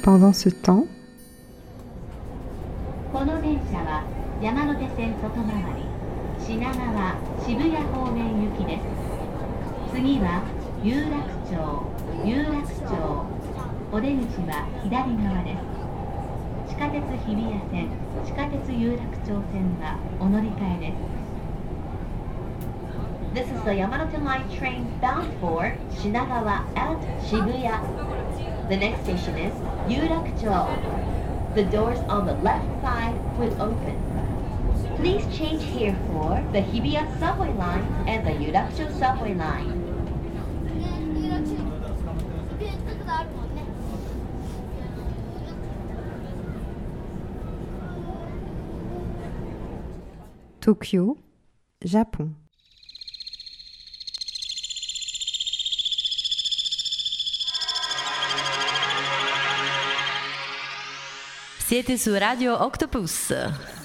Pendant ce temps, この電車は山手線外回り品川渋谷方面行きです。次は有楽町お出口は左側です。地下鉄日比谷線地下鉄有楽町線はお乗り換えです。This is the Yamanote Line train bound for Shinagawa at Shibuya. The next station is Yurakucho. The doors on the left side will open. Please change here for the Hibiya subway line and the Yurakucho subway line. 東京、Japon. Siete su Radio Octopus.